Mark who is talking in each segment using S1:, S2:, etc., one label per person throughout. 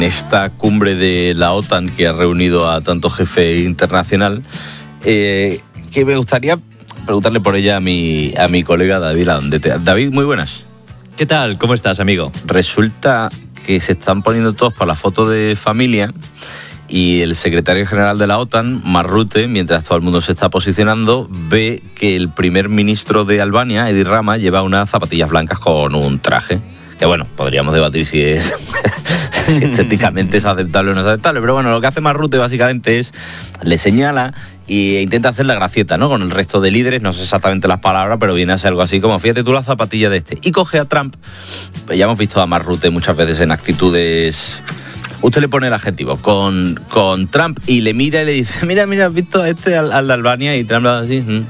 S1: esta cumbre de la OTAN que ha reunido a tanto jefe internacional, que me gustaría preguntarle por ella a mi colega David Landete. David, muy buenas.
S2: ¿Qué tal? ¿Cómo estás, amigo?
S1: Resulta que se están poniendo todos para la foto de familia y el secretario general de la OTAN, Mark Rutte, mientras todo el mundo se está posicionando, ve que el primer ministro de Albania, Edi Rama, lleva unas zapatillas blancas con un traje. Que bueno, podríamos debatir si estéticamente es aceptable o no es aceptable, pero bueno, lo que hace Mark Rutte básicamente es, le señala e intenta hacer la gracieta, ¿no?, con el resto de líderes, no sé exactamente las palabras, pero viene a ser algo así como, fíjate tú la zapatilla de este, y coge a Trump. Ya hemos visto a Mark Rutte muchas veces en actitudes... Usted le pone el adjetivo con Trump y le mira y le dice, mira, ¿has visto a este al de Albania? Y Trump le hace así,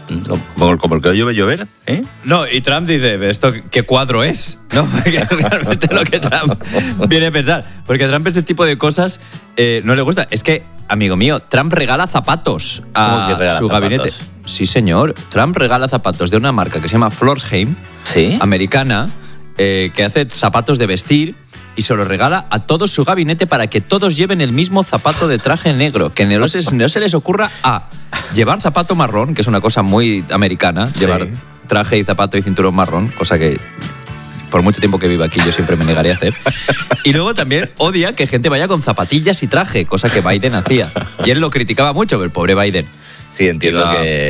S1: como el que llueve llover, ¿eh?
S2: No, y Trump dice, ¿esto qué cuadro es? ¿No? Porque realmente lo que Trump viene a pensar. Porque a Trump ese tipo de cosas no le gusta. Es que, amigo mío, Trump regala zapatos a su gabinete. Sí, señor. Trump regala zapatos de una marca que se llama Florsheim, ¿sí?, americana, que hace zapatos de vestir. Y se lo regala a todo su gabinete para que todos lleven el mismo zapato de traje negro. Que no se les ocurra llevar zapato marrón, que es una cosa muy americana, sí, llevar traje y zapato y cinturón marrón, cosa que por mucho tiempo que viva aquí yo siempre me negaré a hacer. Y luego también odia que gente vaya con zapatillas y traje, cosa que Biden hacía. Y él lo criticaba mucho, pero el pobre Biden.
S1: Sí, entiendo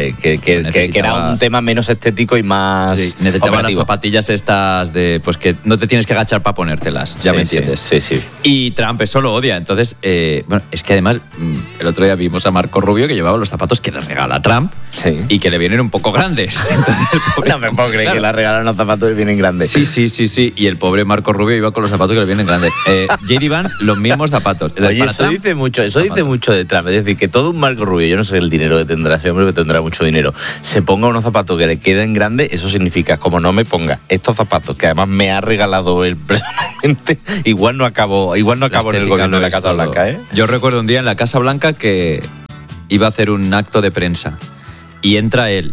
S1: que era un tema menos estético y más... Sí,
S2: necesitaba las zapatillas estas de... Pues que no te tienes que agachar para ponértelas, ya me entiendes.
S1: Sí.
S2: Y Trump eso lo odia. Entonces, bueno, es que además el otro día vimos a Marco Rubio que llevaba los zapatos que le regala Trump, sí, y que le vienen un poco grandes. Entonces,
S1: no me puedo creer, claro, que le regalan los zapatos que vienen grandes.
S2: Sí. Y el pobre Marco Rubio iba con los zapatos que le vienen grandes. J.D. Van, los mismos zapatos.
S1: Oye, eso dice mucho de Trump. Es decir, que todo un Marco Rubio, yo no sé el dinero que tendrá ese hombre, que tendrá mucho dinero, se ponga unos zapatos que le queden grandes, eso significa, como no me ponga estos zapatos que además me ha regalado él personalmente, igual no acabo en el gobierno de la Casa Blanca, ¿eh?
S2: Yo recuerdo un día en la Casa Blanca que iba a hacer un acto de prensa y entra él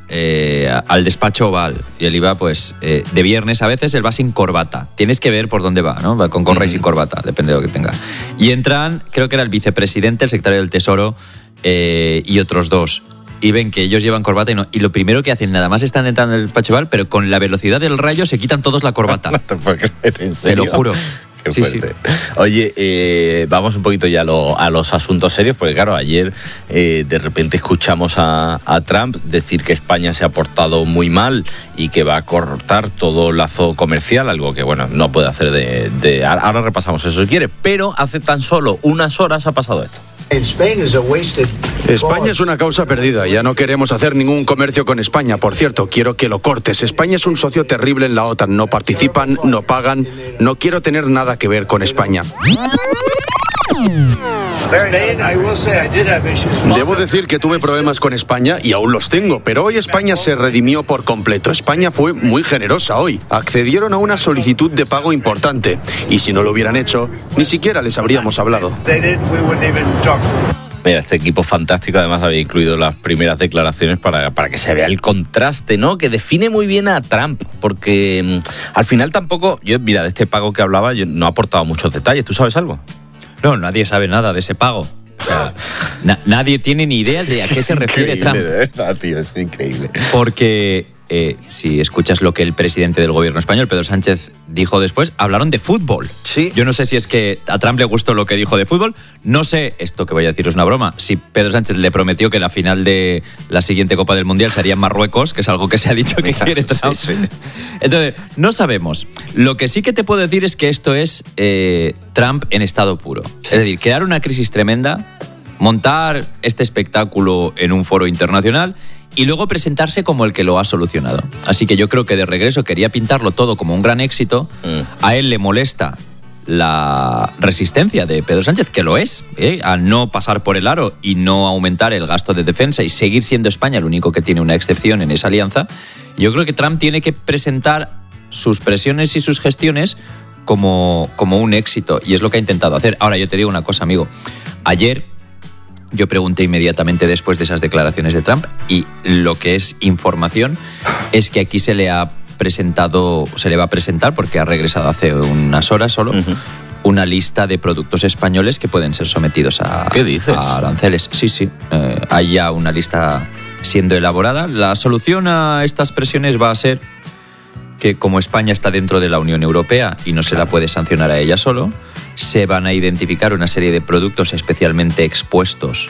S2: al despacho Oval, y él iba pues de viernes, a veces él va sin corbata, tienes que ver por dónde va, ¿no? Va con gorra y sin corbata, depende de lo que tenga, y entran, creo que era el vicepresidente, el secretario del Tesoro y otros dos, y ven que ellos llevan corbata y lo primero que hacen, nada más están entrando en el despacho Oval, pero con la velocidad del rayo se quitan todos la corbata.
S1: No te puedo creer, ¿en serio?
S2: Te lo juro.
S1: Qué fuerte. Sí. Oye, vamos un poquito ya a los asuntos serios, porque claro, ayer de repente escuchamos a Trump decir que España se ha portado muy mal y que va a cortar todo lazo comercial, algo que bueno, no puede hacer ahora repasamos eso si quiere, pero hace tan solo unas horas ha pasado esto.
S3: España es una causa perdida, ya no queremos hacer ningún comercio con España. Por cierto, quiero que lo cortes. España es un socio terrible en la OTAN, no participan, no pagan, no quiero tener nada que ver con España. Debo decir que tuve problemas con España y aún los tengo, pero hoy España se redimió por completo. España fue muy generosa hoy. Accedieron a una solicitud de pago importante y si no lo hubieran hecho, ni siquiera les habríamos hablado.
S1: Mira, este equipo fantástico además había incluido las primeras declaraciones para que se vea el contraste, ¿no?, que define muy bien a Trump, porque al final tampoco, mira, de este pago que hablaba, yo no he aportado muchos detalles. ¿Tú sabes algo?
S2: No, nadie sabe nada de ese pago. O sea, nadie tiene ni idea de a qué se refiere Trump.
S1: De verdad, tío, es increíble.
S2: Porque si escuchas lo que el presidente del gobierno español, Pedro Sánchez, dijo después, hablaron de fútbol.
S1: Sí.
S2: Yo no sé si es que a Trump le gustó lo que dijo de fútbol. No sé, esto que voy a decir es una broma, si Pedro Sánchez le prometió que la final de la siguiente Copa del Mundial sería en Marruecos, que es algo que se ha dicho que quiere Trump. Sí. Entonces, no sabemos. Lo que sí que te puedo decir es que esto es Trump en estado puro. Es decir, crear una crisis tremenda, montar este espectáculo en un foro internacional y luego presentarse como el que lo ha solucionado. Así que yo creo que de regreso quería pintarlo todo como un gran éxito. A él le molesta la resistencia de Pedro Sánchez, que lo es, a no pasar por el aro y no aumentar el gasto de defensa y seguir siendo España el único que tiene una excepción en esa alianza. Yo creo que Trump tiene que presentar sus presiones y sus gestiones como un éxito, y es lo que ha intentado hacer. Ahora, yo te digo una cosa, amigo. Ayer yo pregunté inmediatamente después de esas declaraciones de Trump, y lo que es información es que aquí se le va a presentar, porque ha regresado hace unas horas solo, una lista de productos españoles que pueden ser sometidos a,
S1: ¿Qué dices?
S2: A aranceles. Sí. Hay ya una lista siendo elaborada. La solución a estas presiones va a ser que, como España está dentro de la Unión Europea y no se la puede sancionar a ella solo, se van a identificar una serie de productos especialmente expuestos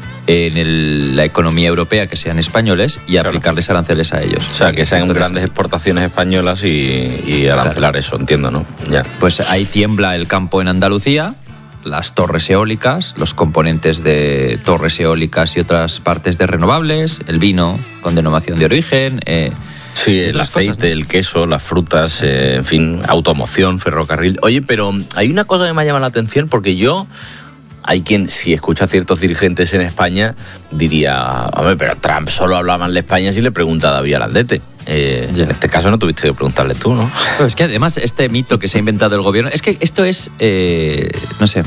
S2: en la economía europea que sean españoles y aplicarles aranceles a ellos.
S1: O sea, que sean grandes exportaciones españolas y arancelar eso, entiendo, ¿no? Ya.
S2: Pues ahí tiembla el campo en Andalucía, las torres eólicas, los componentes de torres eólicas y otras partes de renovables, el vino con denominación de origen.
S1: Sí, el aceite, cosas, ¿no? El queso, las frutas, en fin, automoción, ferrocarril. Oye, pero hay una cosa que me ha llamado la atención porque hay quien, si escucha a ciertos dirigentes en España, diría, hombre, pero Trump solo habla mal de España si le pregunta a David Araldete. En este caso no tuviste que preguntarle tú, ¿no?
S2: Pero es que además este mito que se ha inventado el gobierno, es que esto es, no sé,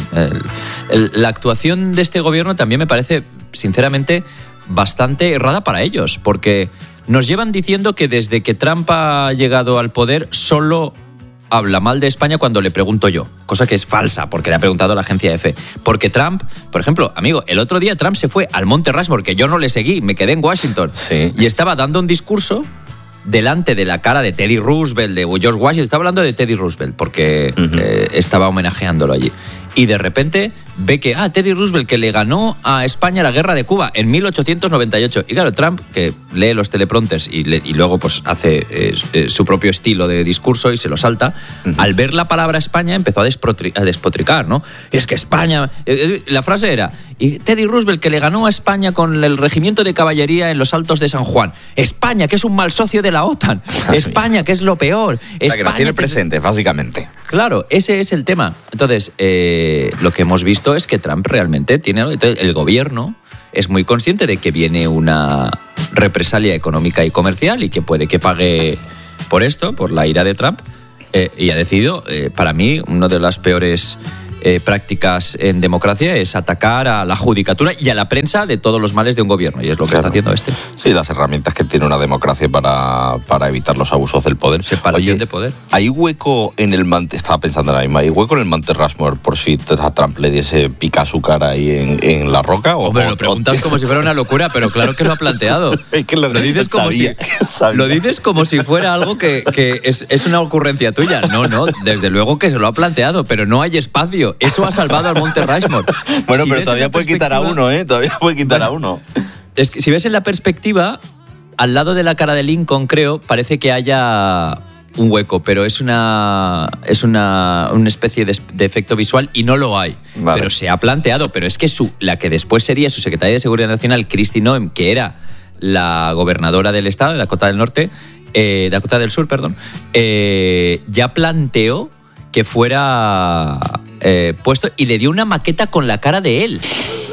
S2: la actuación de este gobierno también me parece, sinceramente, bastante errada para ellos, porque nos llevan diciendo que desde que Trump ha llegado al poder solo habla mal de España cuando le pregunto yo, cosa que es falsa, porque le ha preguntado la agencia EFE. Porque Trump, por ejemplo, amigo, el otro día Trump se fue al Monte Rushmore, que yo no le seguí, me quedé en Washington,
S1: sí,
S2: y estaba dando un discurso delante de la cara de Teddy Roosevelt, de George Washington. Estaba hablando de Teddy Roosevelt, porque estaba homenajeándolo allí. Y de repente ve que, Teddy Roosevelt, que le ganó a España la guerra de Cuba en 1898. Y claro, Trump, que lee los teleprompters y luego pues hace su propio estilo de discurso y se lo salta, al ver la palabra España empezó a despotricar, ¿no? Es que España... La frase era, y Teddy Roosevelt, que le ganó a España con el regimiento de caballería en los Altos de San Juan. España, que es un mal socio de la OTAN. España, que es lo peor.
S1: O sea, que nos tiene presentes, básicamente.
S2: Claro, ese es el tema. Entonces, lo que hemos visto es que Trump realmente tiene... El gobierno es muy consciente de que viene una represalia económica y comercial y que puede que pague por esto, por la ira de Trump, y ha decidido, para mí, una de las peores prácticas en democracia es atacar a la judicatura y a la prensa de todos los males de un gobierno, y es lo que está haciendo este.
S1: Sí, las herramientas que tiene una democracia para evitar los abusos del poder.
S2: Separación de poder.
S1: ¿Hay hueco en el estaba pensando ahora mismo, ¿hay hueco en el Monte Rushmore por si a Trump le diese pica su cara ahí en la roca?
S2: Hombre, lo preguntas como si fuera una locura, pero claro que lo ha planteado.
S1: Es que lo dices
S2: como lo dices como si fuera algo que es una ocurrencia tuya. No, desde luego que se lo ha planteado, pero no hay espacio. Eso ha salvado al Monte Rushmore.
S1: Bueno, pero todavía puede quitar a uno, ¿eh? Todavía puede quitar a uno.
S2: Es que si ves en la perspectiva, al lado de la cara de Lincoln, creo, parece que haya un hueco, pero es una especie de efecto visual y no lo hay. Vale. Pero se ha planteado, pero es que la que después sería su secretaria de Seguridad Nacional, Kristi Noem, que era la gobernadora del estado de Dakota del Sur, ya planteó que fuera puesto y le dio una maqueta con la cara de él.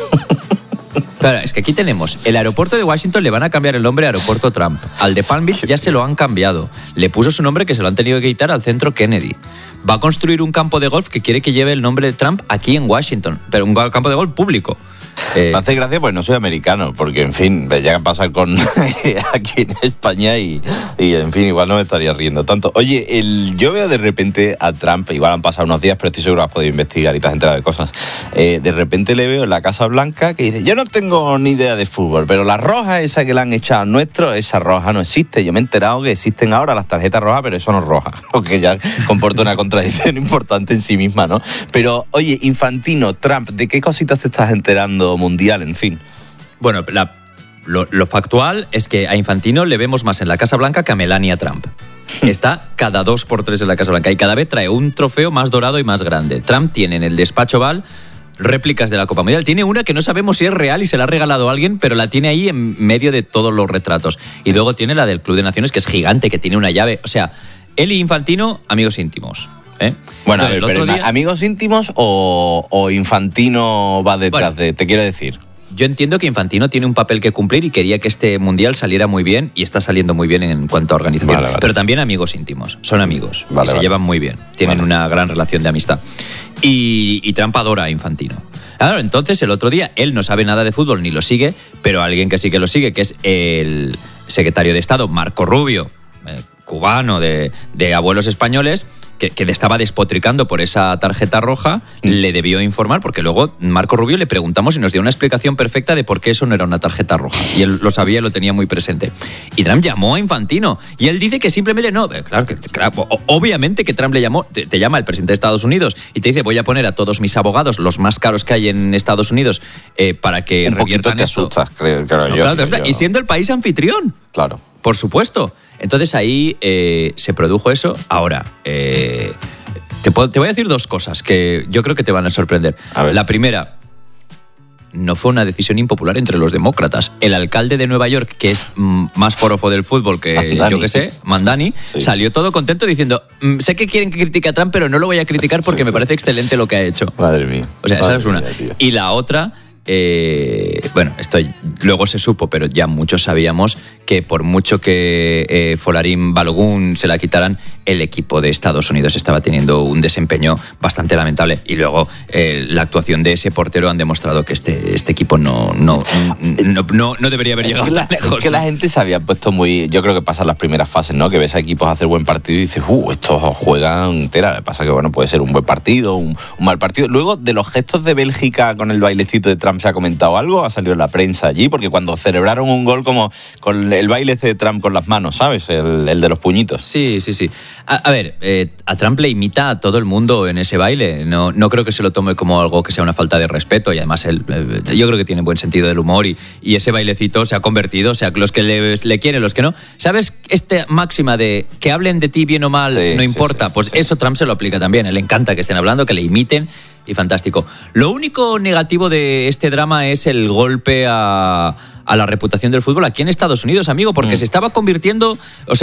S2: Claro, es que aquí tenemos el aeropuerto de Washington, le van a cambiar el nombre a Aeropuerto Trump. Al de Palm Beach ya se lo han cambiado. Le puso su nombre, que se lo han tenido que quitar, al Centro Kennedy. Va a construir un campo de golf que quiere que lleve el nombre de Trump aquí en Washington, pero un campo de golf público.
S1: Me hace gracia pues no soy americano, porque en fin, ya pasa con aquí en España y en fin, igual no me estaría riendo tanto. Oye, yo veo de repente a Trump, igual han pasado unos días, pero estoy seguro que has podido investigar y te has enterado de cosas. De repente le veo en la Casa Blanca que dice, yo no tengo ni idea de fútbol, pero la roja esa que le han echado al nuestro, esa roja no existe. Yo me he enterado que existen ahora las tarjetas rojas, pero eso no es roja, porque ya comporta una contradicción importante en sí misma, ¿no? Pero, oye, Infantino, Trump, ¿de qué cositas te estás enterando mundial, en fin?
S2: Bueno, lo factual es que a Infantino le vemos más en la Casa Blanca que a Melania Trump. Está cada 2 por 3 en la Casa Blanca y cada vez trae un trofeo más dorado y más grande. Trump tiene en el despacho Oval réplicas de la Copa Mundial. Tiene una que no sabemos si es real y se la ha regalado a alguien, pero la tiene ahí en medio de todos los retratos. Y luego tiene la del Club de Naciones, que es gigante, que tiene una llave. O sea, él y Infantino, amigos íntimos.
S1: Bueno, entonces, a ver, pero ¿amigos íntimos o Infantino va detrás de...? Te quiero decir.
S2: Yo entiendo que Infantino tiene un papel que cumplir y quería que este mundial saliera muy bien, y está saliendo muy bien en cuanto a organización. Vale. Pero también amigos íntimos, son amigos, y se llevan muy bien, tienen una gran relación de amistad. Y Trump adora a Infantino. Claro, entonces el otro día él no sabe nada de fútbol ni lo sigue, pero alguien que sí que lo sigue, que es el secretario de Estado, Marco Rubio, cubano de abuelos españoles, que le estaba despotricando por esa tarjeta roja, le debió informar, porque luego Marco Rubio le preguntamos y nos dio una explicación perfecta de por qué eso no era una tarjeta roja. Y él lo sabía y lo tenía muy presente. Y Trump llamó a Infantino y él dice que simplemente no. Claro, obviamente que Trump le llamó, te llama el presidente de Estados Unidos y te dice: voy a poner a todos mis abogados, los más caros que hay en Estados Unidos, para que
S1: un
S2: reviertan
S1: te
S2: esto.
S1: Asustas, creo
S2: No,
S1: yo.
S2: Claro, y siendo el país anfitrión.
S1: Claro.
S2: Por supuesto. Entonces ahí se produjo eso. Ahora, te voy a decir dos cosas que yo creo que te van a sorprender. La primera, no fue una decisión impopular entre los demócratas. El alcalde de Nueva York, que es más forofo del fútbol que
S1: Mandani.
S2: yo que sé, Mandani, sí, salió todo contento diciendo: sé que quieren que critique a Trump, pero no lo voy a criticar porque me parece excelente lo que ha hecho.
S1: Madre mía.
S2: O sea, esa es una.
S1: Tío.
S2: Y la otra... bueno, esto luego se supo, pero ya muchos sabíamos que por mucho que Folarin Balogun se la quitaran, el equipo de Estados Unidos estaba teniendo un desempeño bastante lamentable. Y luego la actuación de ese portero han demostrado que este equipo no debería haber llegado tan lejos.
S1: Es que la gente se había puesto muy... Yo creo que pasan las primeras fases, ¿no? Que ves a equipos hacer buen partido y dices: estos juegan entera. Lo que pasa que, bueno, puede ser un buen partido, un mal partido. Luego, de los gestos de Bélgica con el bailecito de Trump, ¿se ha comentado algo? ¿Ha salido en la prensa allí? Porque cuando celebraron un gol, como con el baile de Trump con las manos, ¿sabes? El de los puñitos.
S2: Sí. A ver, a Trump le imita a todo el mundo en ese baile. No creo que se lo tome como algo que sea una falta de respeto. Y además él, yo creo que tiene buen sentido del humor y ese bailecito se ha convertido, o sea, los que le quieren, los que no. ¿Sabes esta máxima de que hablen de ti bien o mal, no importa?
S1: Sí,
S2: pues eso Trump se lo aplica también. A él le encanta que estén hablando, que le imiten. Y fantástico. Lo único negativo de este drama es el golpe a la reputación del fútbol aquí en Estados Unidos, amigo, porque se está convirtiendo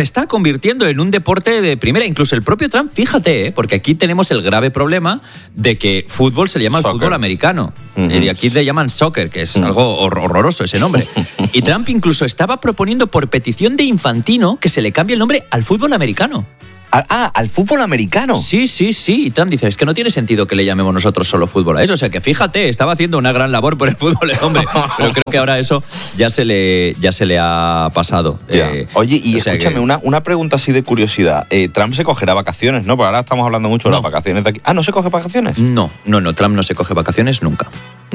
S2: en un deporte de primera. Incluso el propio Trump, fíjate, porque aquí tenemos el grave problema de que fútbol se le llama el fútbol americano. Y aquí le llaman soccer, que es algo horroroso ese nombre. Y Trump incluso estaba proponiendo por petición de Infantino que se le cambie el nombre al fútbol americano.
S1: ¿Al fútbol americano?
S2: Sí. Y Trump dice: es que no tiene sentido que le llamemos nosotros solo fútbol a eso. O sea, que fíjate, estaba haciendo una gran labor por el fútbol el hombre. Pero creo que ahora eso ya se le ha pasado.
S1: Oye, y escúchame, una pregunta así de curiosidad. Trump se cogerá vacaciones, ¿no? Porque ahora estamos hablando mucho de las vacaciones de aquí. ¿No se coge vacaciones?
S2: No. Trump no se coge vacaciones nunca.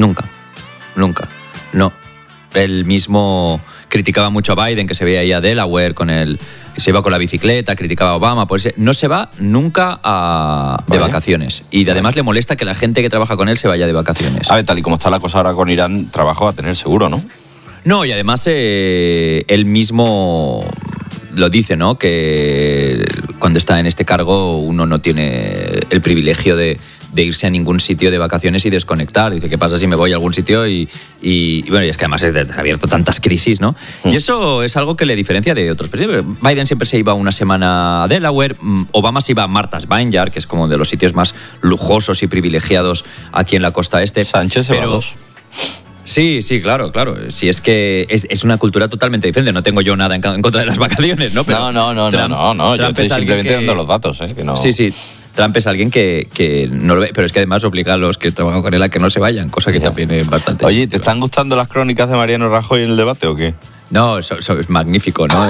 S2: No. Él mismo criticaba mucho a Biden, que se veía ahí a Delaware se iba con la bicicleta, criticaba a Obama, pues no se va nunca de vacaciones. Y además le molesta que la gente que trabaja con él se vaya de vacaciones.
S1: A ver, tal y como está la cosa ahora con Irán, trabajo va a tener seguro, ¿no?
S2: No, y además él mismo lo dice, ¿no? Que cuando está en este cargo uno no tiene el privilegio de irse a ningún sitio de vacaciones y desconectar. Dice: ¿qué pasa si me voy a algún sitio? Y bueno, y es que además ha abierto tantas crisis, ¿no? Y eso es algo que le diferencia de otros presidentes. Biden siempre se iba una semana a Delaware, Obama se iba a Martha's Vineyard, que es como de los sitios más lujosos y privilegiados aquí en la costa este.
S1: Sánchez se va a dos.
S2: Sí, claro. Si es que es una cultura totalmente diferente. No tengo yo nada en contra de las vacaciones, ¿no?
S1: Pero no. Yo estoy simplemente dando los datos, que no.
S2: Sí. Trump es alguien que no lo ve, pero es que además obliga a los que trabajan con él a que no se vayan, cosa que también es bastante...
S1: Oye, ¿te están gustando las crónicas de Mariano Rajoy en el debate o qué?
S2: No, eso es magnífico, ¿no?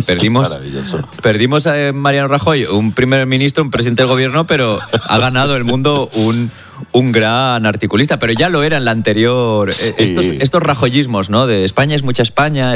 S2: Perdimos a Mariano Rajoy, un primer ministro, un presidente del gobierno, pero ha ganado el mundo un gran articulista, pero ya lo era en la anterior. Sí. Estos rajoyismos, ¿no? De España es mucha España.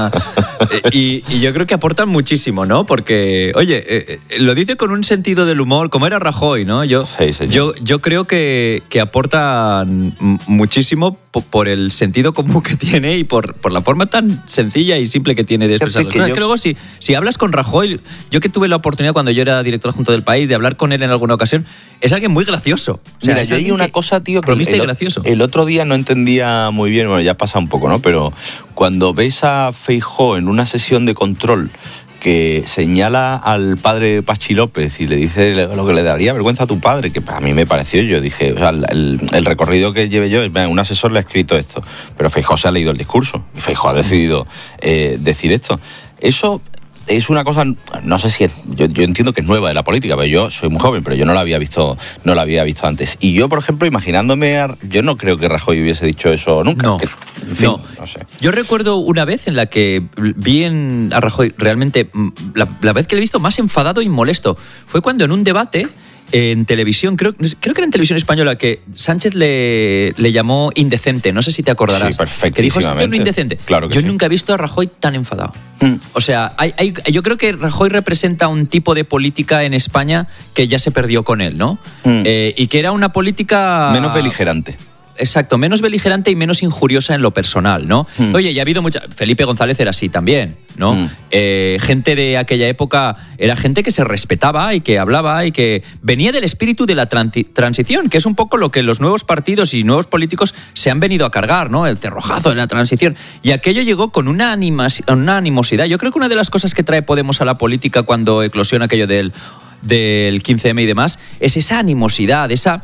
S2: Y yo creo que aportan muchísimo, ¿no? Porque, oye, lo dice con un sentido del humor, como era Rajoy, ¿no? Yo creo que aportan muchísimo por el sentido común que tiene y por la forma tan sencilla y simple que tiene de expresarlo. Que luego, si hablas con Rajoy, yo que tuve la oportunidad cuando yo era director adjunto del País de hablar con él en alguna ocasión, es alguien muy gracioso. O sea,
S1: mira, yo hay una cosa, tío, que
S2: gracioso.
S1: El otro día no entendía muy bien, bueno, ya pasa un poco, ¿no? Pero cuando ves a Feijóo en una sesión de control que señala al padre Pachi López y le dice lo que le daría vergüenza a tu padre, que a mí me pareció, yo dije, o sea, el recorrido que lleve yo es, un asesor le ha escrito esto, pero Feijóo se ha leído el discurso y Feijóo ha decidido decir esto. Eso es una cosa, no sé si yo entiendo que es nueva de la política, pero yo soy muy joven, pero yo no la había visto antes. Y yo, por ejemplo, imaginándome, yo no creo que Rajoy hubiese dicho eso nunca.
S2: No.
S1: En fin, no sé.
S2: Yo recuerdo una vez en la que vi a Rajoy realmente, la vez que le he visto más enfadado y molesto, fue cuando en un debate en televisión, creo que era en Televisión Española, que Sánchez le llamó indecente, no sé si te acordarás.
S1: Sí, perfectísimamente.
S2: Que dijo, esto es indecente.
S1: Claro que
S2: yo
S1: sí.
S2: nunca he visto a Rajoy tan enfadado. O sea, yo creo que Rajoy representa un tipo de política en España que ya se perdió con él, ¿no? Y que era una política...
S1: menos beligerante.
S2: Exacto, menos beligerante y menos injuriosa en lo personal, ¿no? Oye, ya ha habido mucha... Felipe González era así también, ¿no? Gente de aquella época era gente que se respetaba y que hablaba y que venía del espíritu de la transición, que es un poco lo que los nuevos partidos y nuevos políticos se han venido a cargar, ¿no? El cerrojazo de la transición. Y aquello llegó con una animosidad. Yo creo que una de las cosas que trae Podemos a la política cuando eclosiona aquello del 15M y demás es esa animosidad, esa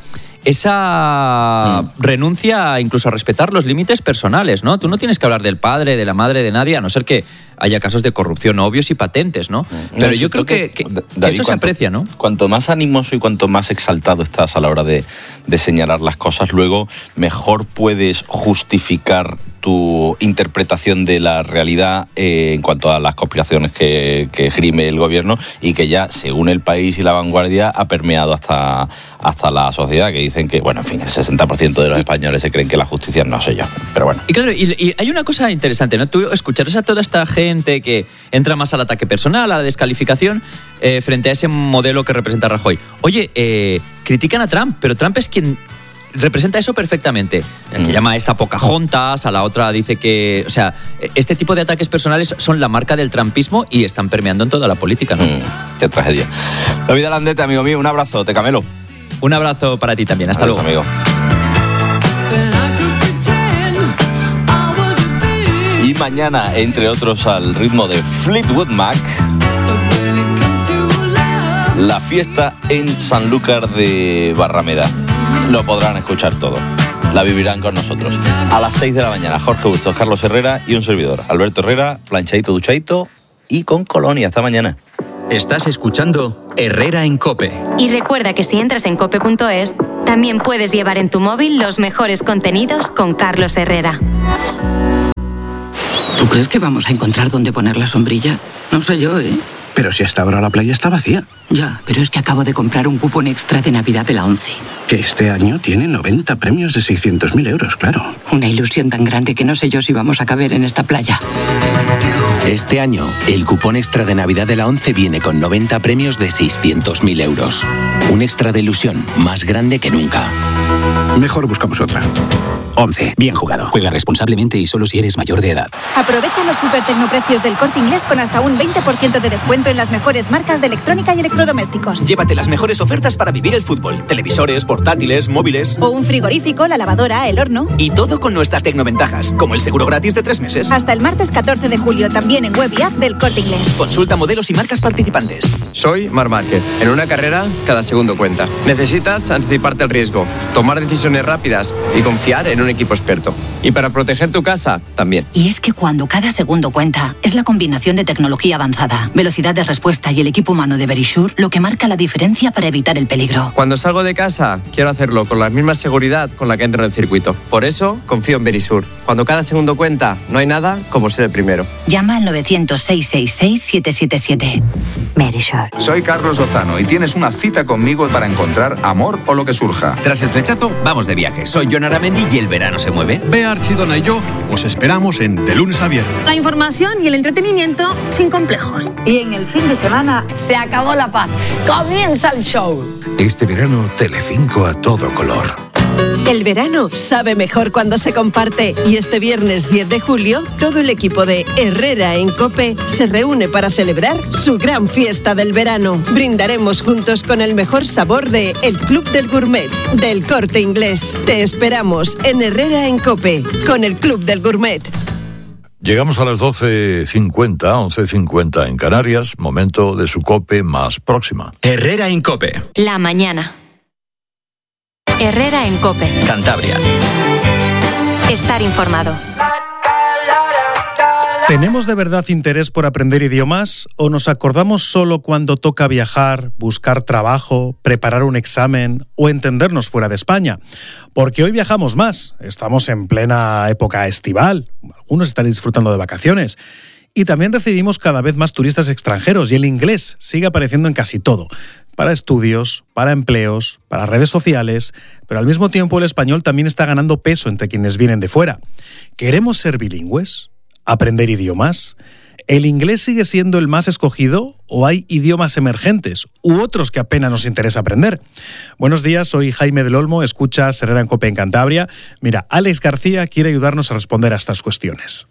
S2: renuncia incluso a respetar los límites personales, ¿no? Tú no tienes que hablar del padre, de la madre, de nadie, a no ser que haya casos de corrupción obvios y patentes, ¿no? Pero yo creo que David, eso se aprecia, ¿no?
S1: Cuanto más animoso y cuanto más exaltado estás a la hora de señalar las cosas, luego mejor puedes justificar tu interpretación de la realidad en cuanto a las conspiraciones que esgrime el gobierno y que ya, según El País y La Vanguardia, ha permeado hasta la sociedad, que dicen que, bueno, en fin, el 60% de los españoles se creen que la justicia, no sé yo, pero bueno.
S2: Y claro, y hay una cosa interesante, ¿no? Tú escucharás a toda esta gente que entra más al ataque personal, a la descalificación, frente a ese modelo que representa Rajoy. Oye, critican a Trump, pero Trump es quien representa eso perfectamente. Que llama a esta Pocahontas, a la otra dice que... O sea, este tipo de ataques personales son la marca del trumpismo y están permeando en toda la política, ¿no?
S1: Qué tragedia. David Alandete, amigo mío, un abrazo, te camelo.
S2: Un abrazo para ti también, hasta luego.
S1: Amigo. Y mañana, entre otros, al ritmo de Fleetwood Mac, la fiesta en Sanlúcar de Barrameda. Lo podrán escuchar todo. La vivirán con nosotros. A las 6 de la mañana, Jorge Bustos, Carlos Herrera y un servidor, Alberto Herrera, planchadito, duchadito y con colonia. Hasta mañana.
S4: Estás escuchando Herrera en COPE.
S5: Y recuerda que si entras en cope.es, también puedes llevar en tu móvil los mejores contenidos con Carlos Herrera.
S6: ¿Tú crees que vamos a encontrar dónde poner la sombrilla? No sé yo, ¿eh?
S7: Pero si hasta ahora la playa está vacía.
S6: Ya, pero es que acabo de comprar un cupón extra de Navidad de la ONCE.
S7: Que este año tiene 90 premios de 600.000 euros, claro.
S6: Una ilusión tan grande que no sé yo si vamos a caber en esta playa.
S8: Este año, el cupón extra de Navidad de la ONCE viene con 90 premios de 600.000 euros. Un extra de ilusión más grande que nunca.
S7: Mejor buscamos otra. ONCE, bien jugado. Juega responsablemente y solo si eres mayor de edad.
S9: Aprovecha los super tecnopreccios del Corte Inglés con hasta un 20% de descuento en las mejores marcas de electrónica y electrodomésticos.
S10: Llévate las mejores ofertas para vivir el fútbol. Televisores, portátiles, móviles.
S9: O un frigorífico, la lavadora, el horno.
S10: Y todo con nuestras tecnoventajas, como el seguro gratis de 3 meses.
S9: Hasta el martes 14 de julio, también en web y app del Corte Inglés.
S10: Consulta modelos y marcas participantes.
S11: Soy Marc Márquez. En una carrera, cada segundo cuenta. Necesitas anticiparte al riesgo, tomar decisiones rápidas y confiar en un equipo experto. Y para proteger tu casa, también.
S12: Y es que cuando cada segundo cuenta, es la combinación de tecnología avanzada, velocidad de respuesta y el equipo humano de Verisure lo que marca la diferencia para evitar el peligro.
S11: Cuando salgo de casa, quiero hacerlo con la misma seguridad con la que entro en el circuito. Por eso, confío en Verisure. Cuando cada segundo cuenta, no hay nada como ser el primero.
S12: Llama al 900-666-777. Verisure.
S13: Soy Carlos Lozano y tienes una cita conmigo para encontrar amor o lo que surja.
S14: Tras el flechazo, vamos de viaje. Soy Jon Aramendi y el verano se mueve.
S15: Bea Archidona y yo os esperamos en De Lunes a Viernes.
S16: La información y el entretenimiento sin complejos.
S17: Y en el fin de semana se acabó la paz. Comienza el show.
S18: Este verano, Telecinco a todo color.
S19: El verano sabe mejor cuando se comparte y este viernes 10 de julio todo el equipo de Herrera en COPE se reúne para celebrar su gran fiesta del verano. Brindaremos juntos con el mejor sabor de El Club del Gourmet, del Corte Inglés. Te esperamos en Herrera en COPE con el Club del Gourmet.
S18: Llegamos a las 12:50, 11:50 en Canarias, momento de su COPE más próxima.
S4: Herrera en COPE.
S5: La mañana. Herrera en COPE.
S4: Cantabria.
S5: Estar informado.
S20: ¿Tenemos de verdad interés por aprender idiomas o nos acordamos solo cuando toca viajar, buscar trabajo, preparar un examen o entendernos fuera de España? Porque hoy viajamos más, estamos en plena época estival, algunos están disfrutando de vacaciones y también recibimos cada vez más turistas extranjeros y el inglés sigue apareciendo en casi todo, para estudios, para empleos, para redes sociales, pero al mismo tiempo el español también está ganando peso entre quienes vienen de fuera. ¿Queremos ser bilingües? ¿Aprender idiomas? ¿El inglés sigue siendo el más escogido o hay idiomas emergentes u otros que apenas nos interesa aprender? Buenos días, soy Jaime del Olmo, escuchas Herrera en COPE en Cantabria. Mira, Alex García quiere ayudarnos a responder a estas cuestiones.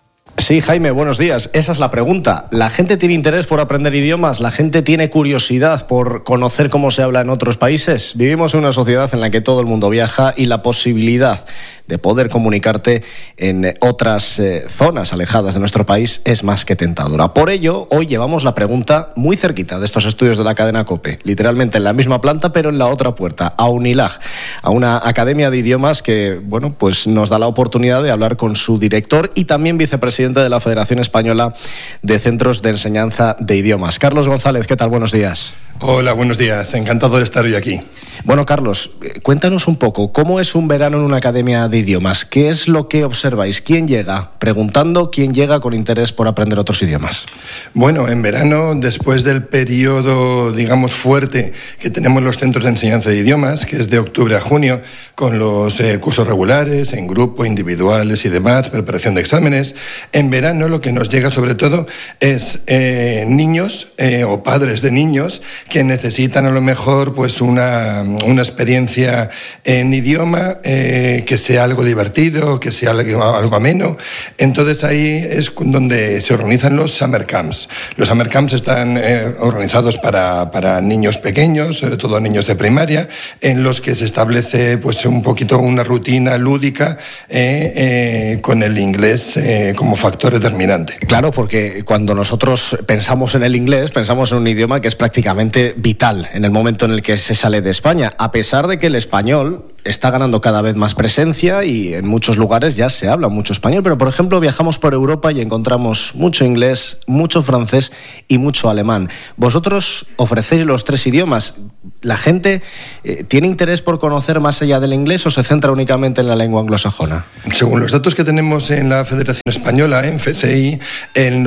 S21: Sí, Jaime, buenos días. Esa es la pregunta. ¿La gente tiene interés por aprender idiomas? ¿La gente tiene curiosidad por conocer cómo se habla en otros países? Vivimos en una sociedad en la que todo el mundo viaja y la posibilidad de poder comunicarte en otras zonas alejadas de nuestro país es más que tentadora. Por ello, hoy llevamos la pregunta muy cerquita de estos estudios de la cadena COPE, literalmente en la misma planta, pero en la otra puerta, a UNILAG, a una academia de idiomas que, bueno, pues nos da la oportunidad de hablar con su director y también vicepresidente de la Federación Española de Centros de Enseñanza de Idiomas. Carlos González, ¿qué tal? Buenos días.
S22: Hola, buenos días. Encantado de estar hoy aquí.
S21: Bueno, Carlos, cuéntanos un poco, ¿cómo es un verano en una academia de idiomas? ¿Qué es lo que observáis? ¿Quién llega? Preguntando, ¿quién llega con interés por aprender otros idiomas?
S22: Bueno, en verano, después del periodo, digamos, fuerte que tenemos los centros de enseñanza de idiomas, que es de octubre a junio, con los cursos regulares, en grupo, individuales y demás, preparación de exámenes, en verano lo que nos llega sobre todo es niños o padres de niños que necesitan a lo mejor pues una experiencia en idioma que sea algo divertido, que sea algo ameno. Entonces ahí es donde se organizan los summer camps. Los summer camps están organizados para niños pequeños, sobre todo niños de primaria, en los que se establece pues un poquito una rutina lúdica con el inglés como factor determinante.
S21: Claro, porque cuando nosotros pensamos en el inglés, pensamos en un idioma que es prácticamente vital en el momento en el que se sale de España, a pesar de que el español está ganando cada vez más presencia y en muchos lugares ya se habla mucho español, pero por ejemplo viajamos por Europa y encontramos mucho inglés, mucho francés y mucho alemán. Vosotros ofrecéis los tres idiomas. ¿La gente tiene interés por conocer más allá del inglés o se centra únicamente en la lengua anglosajona?
S22: Según los datos que tenemos en la Federación Española, en FCI, el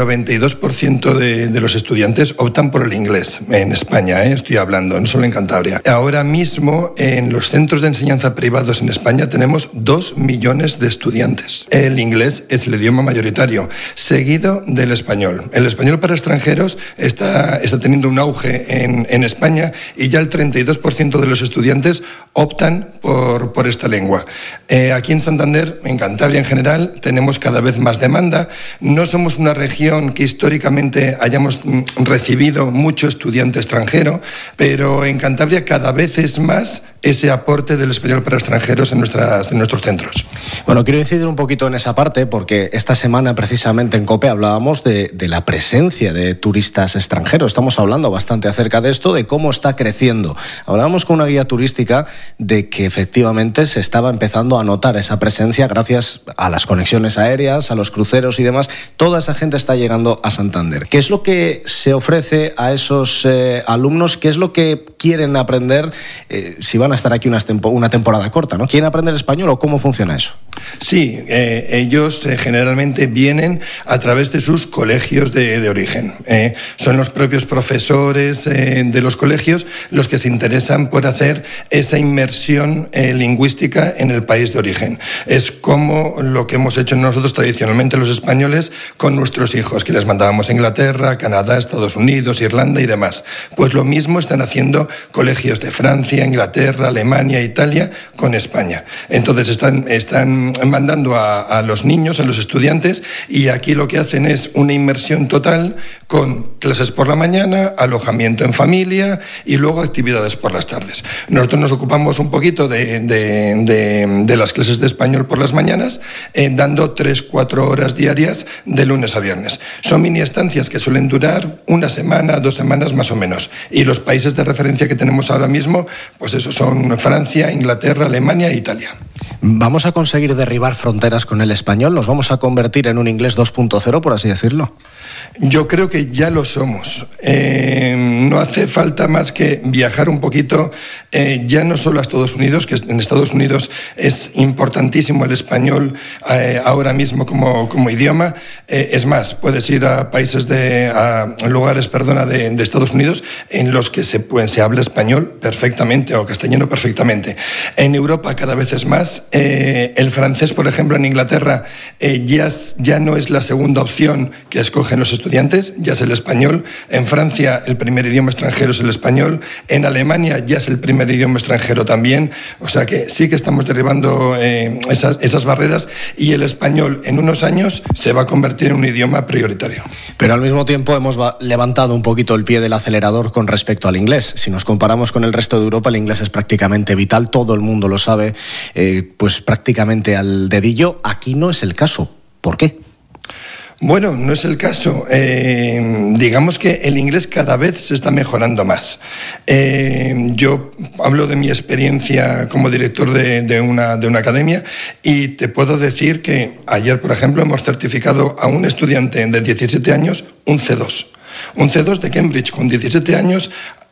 S22: 92% de los estudiantes optan por el inglés en España, estoy hablando, no solo en Cantabria. Ahora mismo en los centros de enseñanza privados en España tenemos 2 millones de estudiantes. El inglés es el idioma mayoritario, seguido del español. El español para extranjeros está teniendo un auge en España y ya el 32% de los estudiantes optan por esta lengua. Aquí en Santander, en Cantabria en general, tenemos cada vez más demanda. No somos una región que históricamente hayamos recibido mucho estudiante extranjero, pero en Cantabria cada vez es más ese aporte del español para extranjeros en nuestros centros.
S21: Bueno, quiero incidir un poquito en esa parte porque esta semana precisamente en COPE hablábamos de la presencia de turistas extranjeros. Estamos hablando bastante acerca de esto, de cómo está creciendo. Hablábamos con una guía turística de que efectivamente se estaba empezando a notar esa presencia gracias a las conexiones aéreas, a los cruceros y demás. Toda esa gente está llegando a Santander. ¿Qué es lo que se ofrece a esos alumnos? ¿Qué es lo que quieren aprender si van a estar aquí una temporada corta, ¿no? ¿Quieren aprender español o cómo funciona eso?
S22: Sí, ellos generalmente vienen a través de sus colegios de origen. Son los propios profesores de los colegios los que se interesan por hacer esa inmersión lingüística en el país de origen. Es como lo que hemos hecho nosotros tradicionalmente los españoles con nuestros hijos, que les mandábamos a Inglaterra, Canadá, Estados Unidos, Irlanda y demás. Pues lo mismo están haciendo colegios de Francia, Inglaterra, Alemania, Italia con España. Entonces están mandando a los niños, a los estudiantes, y aquí lo que hacen es una inmersión total con clases por la mañana, alojamiento en familia y luego actividades por las tardes. Nosotros nos ocupamos un poquito de las clases de español por las mañanas, dando 3-4 horas diarias de lunes a viernes. Son mini estancias que suelen durar una semana, 2 semanas más o menos. Y los países de referencia que tenemos ahora mismo, pues eso son Francia, Inglaterra, Alemania e Italia.
S21: ¿Vamos a conseguir derribar fronteras con el español? ¿Nos vamos a convertir en un inglés 2.0, por así decirlo?
S22: Yo creo que ya lo somos. No hace falta más que viajar un poquito, ya no solo a Estados Unidos, que en Estados Unidos es importantísimo el español ahora mismo como idioma. Es más, puedes ir a lugares de Estados Unidos en los que se habla español perfectamente o castellano perfectamente. En Europa cada vez es más. El francés, por ejemplo, en Inglaterra ya no es la segunda opción que escogen los estudiantes, ya es el español. En Francia el primer idioma extranjero es el español. En Alemania ya es el primer idioma extranjero también. O sea que sí que estamos derribando esas barreras, y el español en unos años se va a convertir en un idioma prioritario.
S21: Pero al mismo tiempo hemos levantado un poquito el pie del acelerador con respecto al inglés. Si nos comparamos con el resto de Europa, el inglés es prácticamente vital, todo el mundo lo sabe, pues prácticamente al dedillo. Aquí no es el caso. ¿Por qué?
S22: Bueno, no es el caso. Digamos que el inglés cada vez se está mejorando más. Yo hablo de mi experiencia como director de una academia, y te puedo decir que ayer, por ejemplo, hemos certificado a un estudiante de 17 años un C2. Un C2 de Cambridge con 17 años.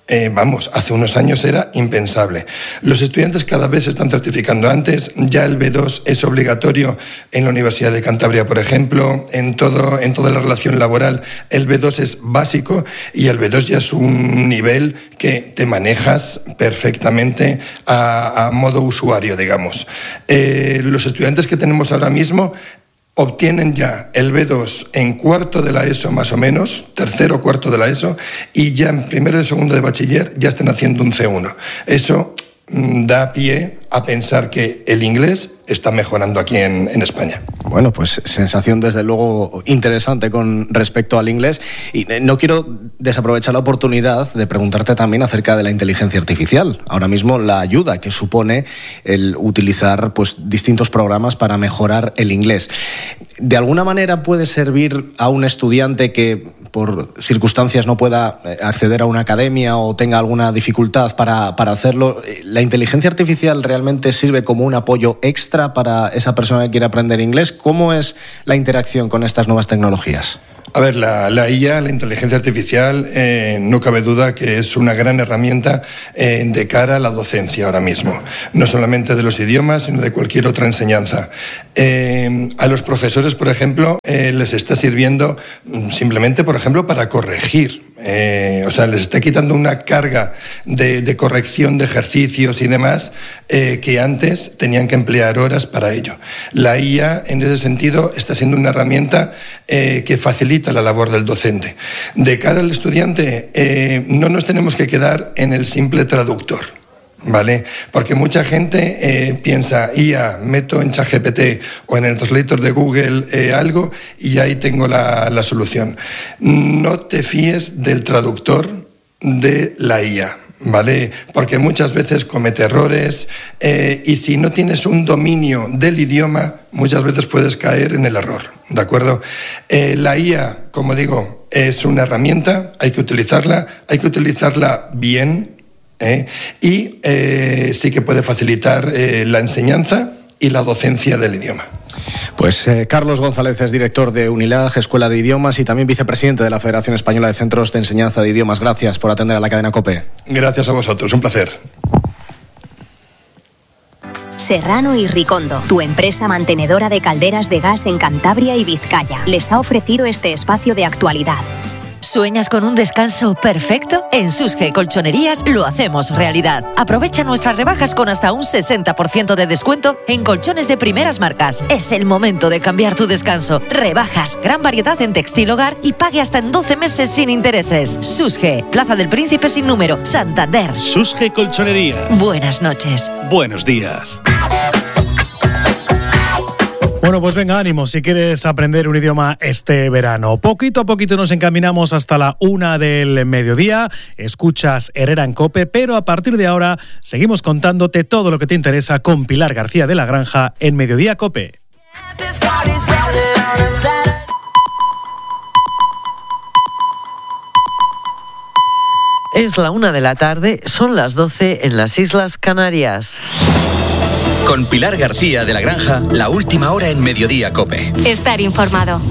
S22: Hace unos años era impensable. Los estudiantes cada vez se están certificando antes. Ya el B2 es obligatorio en la Universidad de Cantabria, por ejemplo. En toda la relación laboral, el B2 es básico, y el B2 ya es un nivel que te manejas perfectamente a modo usuario, digamos. Los estudiantes que tenemos ahora mismo obtienen ya el B2 en cuarto de la ESO, más o menos, tercero o cuarto de la ESO, y ya en primero y segundo de bachiller ya están haciendo un C1. Eso da pie a pensar que el inglés está mejorando aquí en España.
S21: Bueno, pues sensación desde luego interesante con respecto al inglés, y no quiero desaprovechar la oportunidad de preguntarte también acerca de la inteligencia artificial. Ahora mismo la ayuda que supone el utilizar pues distintos programas para mejorar el inglés. ¿De alguna manera puede servir a un estudiante que por circunstancias no pueda acceder a una academia o tenga alguna dificultad para hacerlo? ¿La inteligencia artificial realmente sirve como un apoyo extra para esa persona que quiere aprender inglés? ¿Cómo es la interacción con estas nuevas tecnologías?
S22: A ver, la IA, la inteligencia artificial, no cabe duda que es una gran herramienta de cara a la docencia ahora mismo. No solamente de los idiomas, sino de cualquier otra enseñanza. A los profesores, por ejemplo, les está sirviendo simplemente, por ejemplo, para corregir. Les está quitando una carga de corrección de ejercicios y demás que antes tenían que emplear horas para ello. La IA, en ese sentido, está siendo una herramienta que facilita la labor del docente. De cara al estudiante, no nos tenemos que quedar en el simple traductor, ¿vale? Porque mucha gente piensa, IA, meto en ChatGPT o en el translator de Google algo y ahí tengo la solución. No te fíes del traductor de la IA, ¿vale? Porque muchas veces comete errores y si no tienes un dominio del idioma, muchas veces puedes caer en el error, ¿de acuerdo? La IA, como digo, es una herramienta, hay que utilizarla bien, y sí que puede facilitar la enseñanza y la docencia del idioma.
S21: Pues Carlos González es director de Unilag, Escuela de Idiomas, y también vicepresidente de la Federación Española de Centros de Enseñanza de Idiomas. Gracias por atender a la cadena COPE.
S22: Gracias a vosotros, un placer.
S5: Serrano y Ricondo, tu empresa mantenedora de calderas de gas en Cantabria y Vizcaya, les ha ofrecido este espacio de actualidad.
S2: ¿Sueñas con un descanso perfecto? En Susge Colchonerías lo hacemos realidad. Aprovecha nuestras rebajas con hasta un 60% de descuento en colchones de primeras marcas. Es el momento de cambiar tu descanso. Rebajas, gran variedad en textil hogar y pague hasta en 12 meses sin intereses. Susge, Plaza del Príncipe sin número, Santander.
S3: Susge Colchonerías.
S2: Buenas noches.
S3: Buenos días.
S20: Bueno, pues venga, ánimo si quieres aprender un idioma este verano. Poquito a poquito nos encaminamos hasta la 1 del mediodía. Escuchas Herrera en COPE, pero a partir de ahora seguimos contándote todo lo que te interesa con Pilar García de la Granja en Mediodía COPE.
S23: Es la 1 de la tarde, son las 12 en las Islas Canarias.
S4: Con Pilar García de la Granja, la última hora en Mediodía COPE.
S5: Estar informado.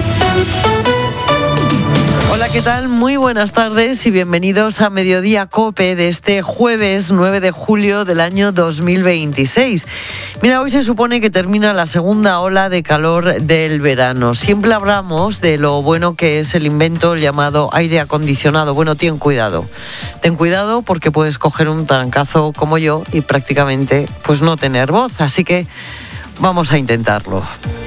S1: Hola, ¿qué tal? Muy buenas tardes y bienvenidos a Mediodía COPE de este jueves 9 de julio del año 2026. Mira, hoy se supone que termina la segunda ola de calor del verano. Siempre hablamos de lo bueno que es el invento llamado aire acondicionado. Bueno, ten cuidado porque puedes coger un trancazo como yo y prácticamente pues no tener voz. Así que vamos a intentarlo.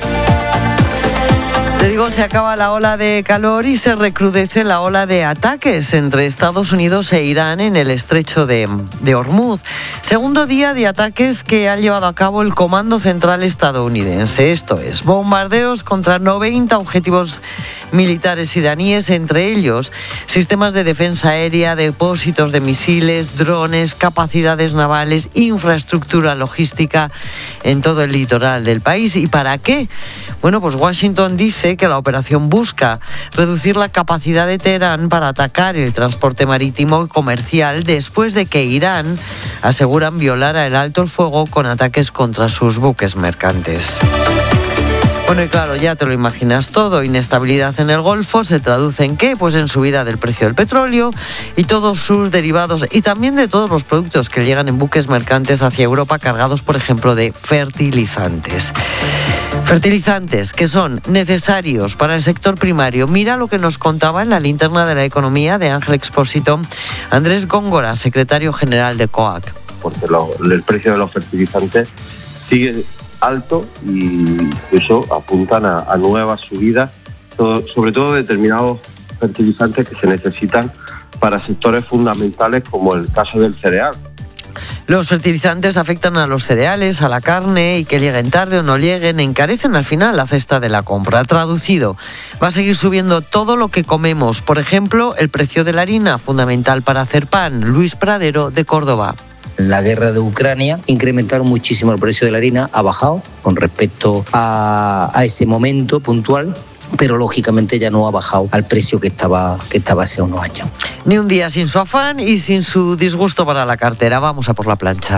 S1: Te digo, se acaba la ola de calor y se recrudece la ola de ataques entre Estados Unidos e Irán en el estrecho de Hormuz. Segundo día de ataques que ha llevado a cabo el Comando Central estadounidense. Esto es, bombardeos contra 90 objetivos militares iraníes, entre ellos sistemas de defensa aérea, depósitos de misiles, drones, capacidades navales, infraestructura logística en todo el litoral del país. ¿Y para qué? Bueno, pues Washington dice que la operación busca reducir la capacidad de Teherán para atacar el transporte marítimo y comercial después de que Irán, aseguran, violara el alto el fuego con ataques contra sus buques mercantes. Bueno, y claro, ya te lo imaginas todo. Inestabilidad en el Golfo se traduce en ¿qué? Pues en subida del precio del petróleo y todos sus derivados y también de todos los productos que llegan en buques mercantes hacia Europa cargados, por ejemplo, de fertilizantes. Fertilizantes que son necesarios para el sector primario. Mira lo que nos contaba en la linterna de la economía de Ángel Expósito Andrés Góngora, secretario general de COAC.
S6: Porque el precio de los fertilizantes sigue alto y eso apuntan a nuevas subidas, sobre todo determinados fertilizantes que se necesitan para sectores fundamentales como el caso del cereal.
S1: Los fertilizantes afectan a los cereales, a la carne y que lleguen tarde o no lleguen, encarecen al final la cesta de la compra. Traducido, va a seguir subiendo todo lo que comemos. Por ejemplo, el precio de la harina, fundamental para hacer pan. Luis Pradero, de Córdoba.
S23: La guerra de Ucrania incrementaron muchísimo el precio de la harina, ha bajado con respecto a ese momento puntual, pero lógicamente ya no ha bajado al precio que estaba hace unos años.
S1: Ni un día sin su afán y sin su disgusto para la cartera. Vamos a por la plancha.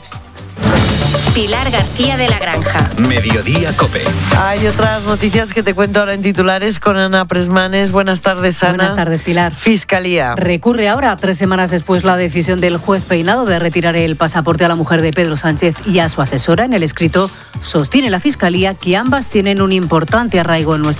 S5: Pilar García de la Granja.
S4: Mediodía COPE.
S1: Hay otras noticias que te cuento ahora en titulares con Ana Presmanes. Buenas tardes, Ana.
S24: Buenas tardes, Pilar.
S1: Fiscalía.
S24: Recurre ahora, 3 semanas después, la decisión del juez Peinado de retirar el pasaporte a la mujer de Pedro Sánchez y a su asesora. En el escrito sostiene la Fiscalía que ambas tienen un importante arraigo en nuestro